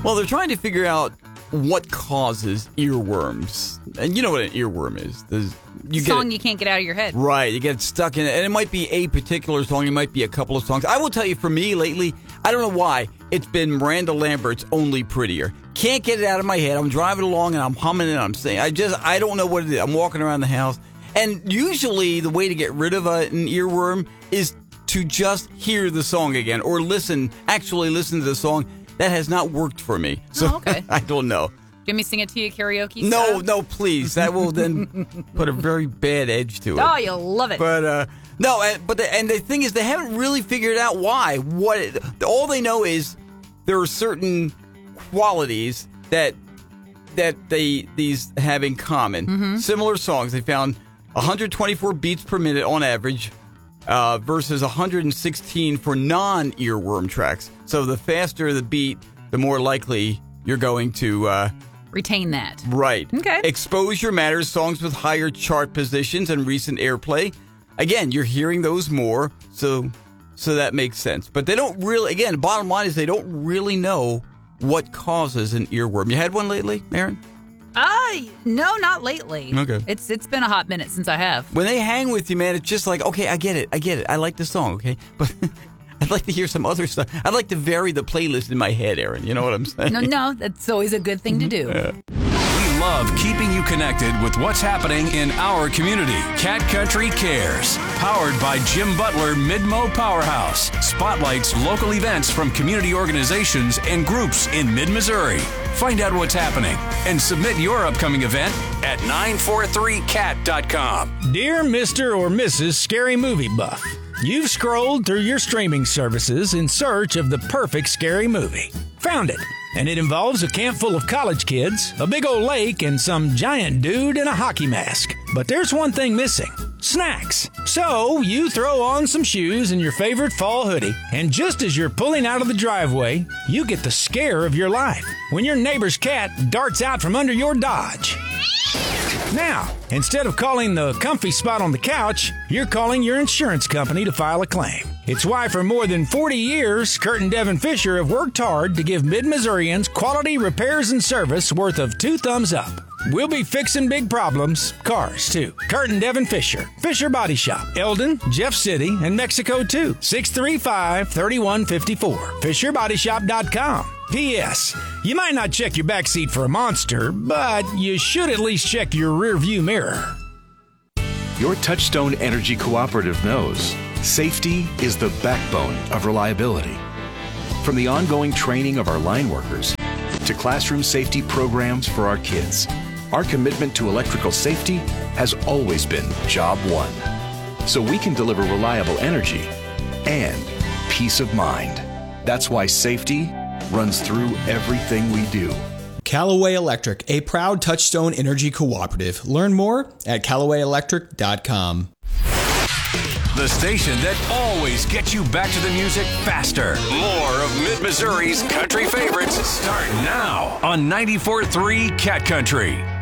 Well, they're trying to figure out what causes earworms. And you know what an earworm is. You can't get out of your head. Right. You get stuck in it. And it might be a particular song. It might be a couple of songs. I will tell you, for me lately, I don't know why, it's been Miranda Lambert's Only Prettier. Can't get it out of my head. I'm driving along and I'm humming and I'm saying, I don't know what it is. I'm walking around the house. And usually the way to get rid of an earworm is to just hear the song again or actually listen to the song. That has not worked for me. So okay. I don't know. Do you want me to sing it to you karaoke No, style? please. That will then put a very bad edge to it. Oh, you'll love it. But the thing is, they haven't really figured out why. All they know is there are certain qualities that these have in common. Mm-hmm. Similar songs. They found 124 beats per minute on average versus 116 for non-earworm tracks. So the faster the beat, the more likely you're going to retain that. Right. Okay. Exposure matters. Songs with higher chart positions and recent airplay. Again, you're hearing those more, so that makes sense. But they don't really, again, the bottom line is they don't really know what causes an earworm. You had one lately, Aaron? No, not lately. Okay. It's been a hot minute since I have. When they hang with you, man, it's just like, okay, I get it. I like the song, okay? But I'd like to hear some other stuff. I'd like to vary the playlist in my head, Aaron. You know what I'm saying? No, that's always a good thing to do. Yeah. We love keeping you connected with what's happening in our community. Cat Country Cares, powered by Jim Butler Mid-Mo Powerhouse, spotlights local events from community organizations and groups in mid-Missouri. Find out what's happening and submit your upcoming event at 943cat.com. Dear Mr. or Mrs. Scary Movie Buff, you've scrolled through your streaming services in search of the perfect scary movie. Found it. And it involves a camp full of college kids, a big old lake, and some giant dude in a hockey mask. But there's one thing missing. Snacks. So you throw on some shoes and your favorite fall hoodie, and just as you're pulling out of the driveway, you get the scare of your life when your neighbor's cat darts out from under your Dodge. Now, instead of calling the comfy spot on the couch, you're calling your insurance company to file a claim. It's why for more than 40 years, Kurt and Devin Fisher have worked hard to give Mid-Missourians quality repairs and service worth of 2 thumbs up. We'll be fixing big problems, cars too. Kurt and Devin Fisher, Fisher Body Shop, Eldon, Jeff City, and Mexico too. 635-3154, FisherBodyShop.com. P.S. You might not check your backseat for a monster, but you should at least check your rear view mirror. Your Touchstone Energy Cooperative knows safety is the backbone of reliability. From the ongoing training of our line workers to classroom safety programs for our kids, our commitment to electrical safety has always been job one. So we can deliver reliable energy and peace of mind. That's why safety runs through everything we do. Callaway Electric, a proud Touchstone Energy Cooperative. Learn more at CallawayElectric.com. The station that always gets you back to the music faster. More of Mid-Missouri's country favorites start now on 94.3 Cat Country.